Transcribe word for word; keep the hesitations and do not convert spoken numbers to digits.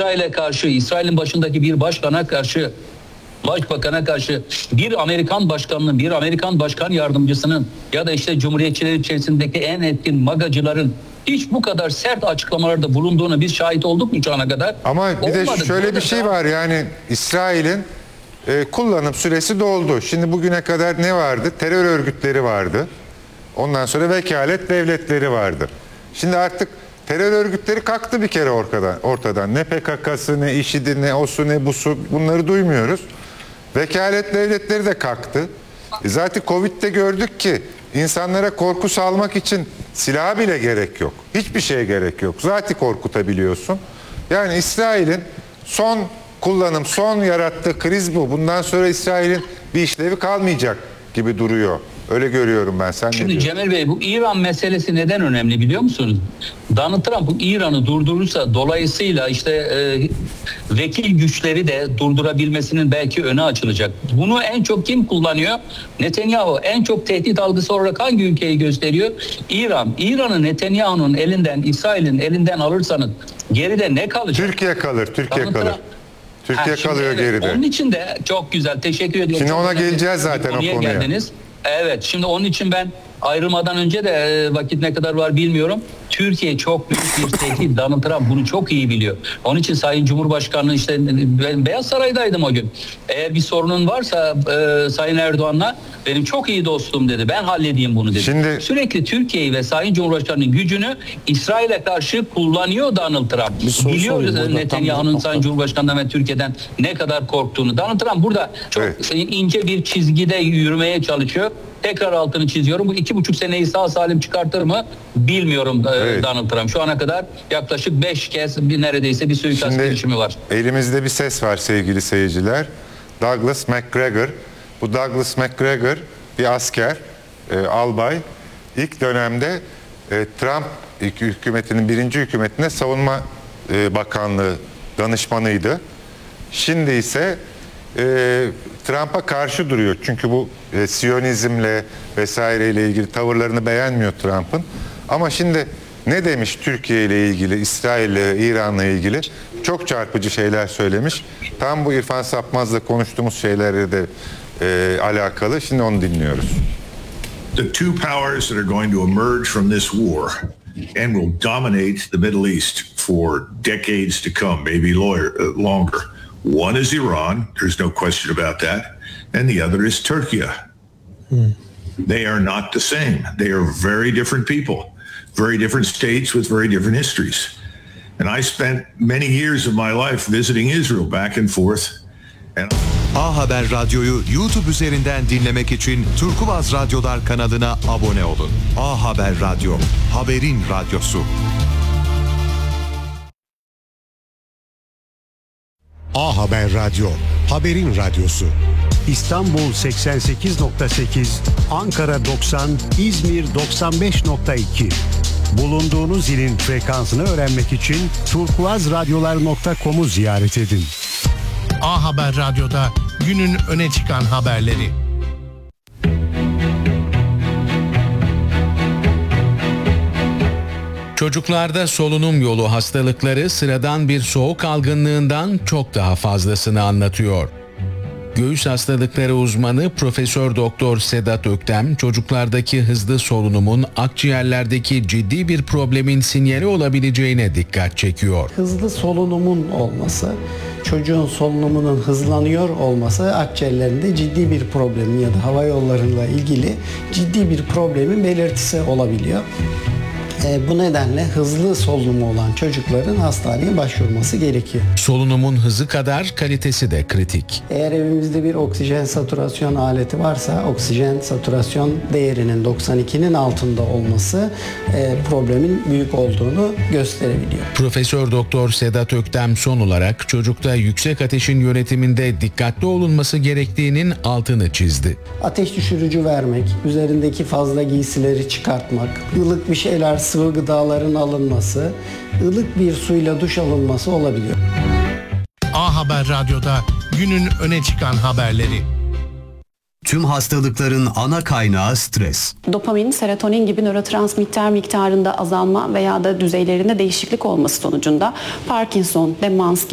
İsrail'e karşı, İsrail'in başındaki bir başkana karşı, başbakana karşı bir Amerikan başkanının, bir Amerikan başkan yardımcısının ya da işte Cumhuriyetçiler içerisindeki en etkin magacıların hiç bu kadar sert açıklamalarda bulunduğuna biz şahit olduk mu şu ana kadar? Ama bir Olmadı. de şöyle Burada bir şey da... var, yani İsrail'in e, kullanım süresi doldu. Şimdi bugüne kadar ne vardı? Terör örgütleri vardı. Ondan sonra vekalet devletleri vardı. Şimdi artık terör örgütleri kalktı bir kere ortadan. ortadan. Ne P K K'sı, ne IŞİD'i, ne OSU, ne BUS'u, bunları duymuyoruz. Vekalet devletleri de kalktı. E zaten Covid'de gördük ki insanlara korku salmak için silaha bile gerek yok. Hiçbir şeye gerek yok. Zaten korkutabiliyorsun. Yani İsrail'in son kullanım, son yarattığı kriz bu. Bundan sonra İsrail'in bir işlevi kalmayacak gibi duruyor. Öyle görüyorum ben. Sen Şimdi ne diyorsun? Cemil Bey, bu İran meselesi neden önemli biliyor musunuz? Donald Trump bu İran'ı durdurursa dolayısıyla işte e, vekil güçleri de durdurabilmesinin belki önü açılacak. Bunu en çok kim kullanıyor? Netanyahu. En çok tehdit algısı olarak hangi ülkeyi gösteriyor? İran. İran'ı Netanyahu'nun elinden, İsrail'in elinden alırsanız geride ne kalacak? Türkiye kalır, Türkiye Donald kalır. Trump- Türkiye Ha, şimdi kalıyor evet, geride. Onun için de çok güzel, teşekkür ediyorum. Şimdi Çok ona önemli geleceğiz bir zaten, o konuya. geldiniz. Evet, şimdi onun için ben ayrılmadan önce de e, vakit ne kadar var bilmiyorum. Türkiye çok büyük bir tehdit. Donald Trump bunu çok iyi biliyor. Onun için Sayın Cumhurbaşkanı, işte ben Beyaz Saray'daydım o gün. Eğer bir sorunun varsa e, Sayın Erdoğan'la benim çok iyi dostum dedi. Ben halledeyim bunu dedi. Şimdi- Sürekli Türkiye'yi ve Sayın Cumhurbaşkanı'nın gücünü İsrail'e karşı kullanıyor Donald Trump. Bir soru Biliyor sorayım burada, Netanyahu'nun tam- Sayın Cumhurbaşkanı'ndan ve Türkiye'den ne kadar korktuğunu. Donald Trump burada çok Evet. ince bir çizgide yürümeye çalışıyor. Tekrar altını çiziyorum. Bu iki buçuk seneyi sağ salim çıkartır mı bilmiyorum e, Evet. Donald Trump. Şu ana kadar yaklaşık beş kez bir neredeyse bir suikast Şimdi girişimi var. elimizde bir ses var sevgili seyirciler. Douglas MacGregor. Bu Douglas MacGregor bir asker, e, albay. İlk dönemde e, Trump hükümetinin birinci hükümetine savunma e, bakanlığı danışmanıydı. Şimdi ise e, Trump'a karşı duruyor. Çünkü bu e, Siyonizmle vesaireyle ilgili tavırlarını beğenmiyor Trump'ın. Ama şimdi ne demiş Türkiye ile ilgili, İsrail ile, İran'la ilgili? Çok çarpıcı şeyler söylemiş. Tam bu İrfan Sapmaz'la konuştuğumuz şeylerle de e, alakalı. Şimdi onu dinliyoruz. The two powers that are going to emerge from this war and will dominate the Middle East for decades to come, maybe lawyer, uh, longer. One is Iran, there's no question about that, and the other is Turkey. Hmm. They are not the same. They are very different people, very different states with very different histories. And I spent many years of my life visiting Israel back and forth. And A Haber Radyo'yu YouTube üzerinden dinlemek için Turkuaz Radyolar kanalına abone olun. A Haber Radyo, haberin radyosu. A Haber Radyo, haberin radyosu. İstanbul seksen sekiz nokta sekiz, Ankara doksan, İzmir doksan beş nokta iki. Bulunduğunuz ilin frekansını öğrenmek için turkuazradyolar nokta com'u ziyaret edin. A Haber Radyo'da günün öne çıkan haberleri. Çocuklarda solunum yolu hastalıkları sıradan bir soğuk algınlığından çok daha fazlasını anlatıyor. Göğüs hastalıkları uzmanı Profesör Doktor Sedat Öktem, çocuklardaki hızlı solunumun akciğerlerdeki ciddi bir problemin sinyali olabileceğine dikkat çekiyor. Hızlı solunumun olması, çocuğun solunumunun hızlanıyor olması akciğerlerinde ciddi bir problemin ya da hava yollarıyla ilgili ciddi bir problemin belirtisi olabiliyor. E, bu nedenle hızlı solunumu olan çocukların hastaneye başvurması gerekiyor. Solunumun hızı kadar kalitesi de kritik. Eğer evimizde bir oksijen saturasyon aleti varsa oksijen saturasyon değerinin doksan ikinin altında olması e, problemin büyük olduğunu gösterebiliyor. Profesör Doktor Sedat Öktem son olarak çocukta yüksek ateşin yönetiminde dikkatli olunması gerektiğinin altını çizdi. Ateş düşürücü vermek, üzerindeki fazla giysileri çıkartmak, ılık bir şeyler, sıvı gıdaların alınması, ılık bir suyla duş alınması olabiliyor. A Haber Radyo'da günün öne çıkan haberleri. Tüm hastalıkların ana kaynağı stres. Dopamin, serotonin gibi nörotransmitter miktarında azalma veya da düzeylerinde değişiklik olması sonucunda Parkinson, demans gibi